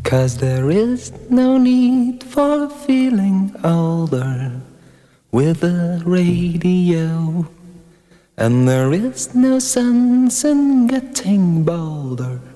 'Cause there is no need for feeling older with a radio, and there is no sense in getting bolder